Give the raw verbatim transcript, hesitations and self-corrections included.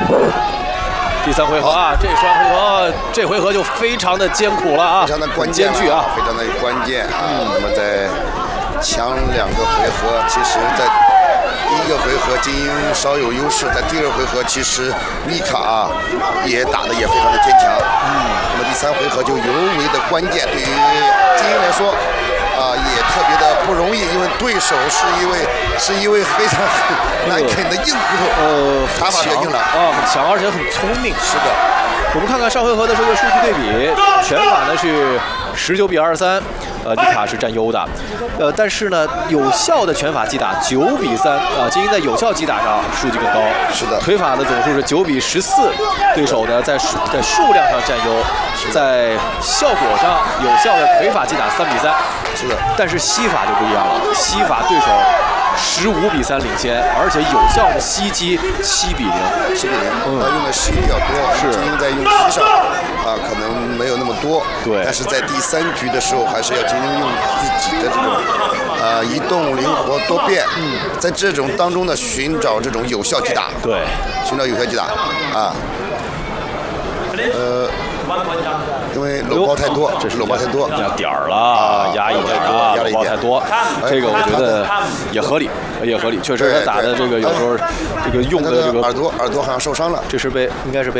第三回合啊，这双回合，这回合就非常的艰苦了啊， 非常的关键艰巨啊， 非常的关键啊。嗯、那么在前两个回合，其实在第一个回合金英稍有优势，在第二回合其实米卡、啊、也打得也非常的坚强。嗯，那么第三回合就尤为的关键，对于金英来说。啊，也特别的不容易，因为对手是一位是一位非常难啃的硬骨头， 呃， 打法太硬了啊，很强，而且很聪明。 是的， 我们看看上回合的这个数据对比，拳法呢是十九比二十三，呃，妮卡是占优的，呃，但是呢，有效的拳法击打九比三，啊，金英在有效击打上数据更高。 是的， 腿法的总数是九比十四，对手呢在数在数量上占优，在效果上有效的腿法击打三比三。 是的， 但是膝法就不一样了，膝法对手十五比三领先，而且有效的膝击七比零， 七比零，嗯，他用的膝比较多， 是金英在用膝上啊，可能没有那么多， 对， 但是在第三局的时候，还是要金英用自己的这种啊移动灵活多变，嗯，在这种当中呢，寻找这种有效击打， 对， 寻找有效击打啊，呃。因为搂包太多， 这是搂包太多， 压点儿了，压一点啊，搂包太多，这个我觉得也合理，也合理，确实他打的这个有时候这个用的这个耳朵耳朵好像受伤了， 这是被应该是被。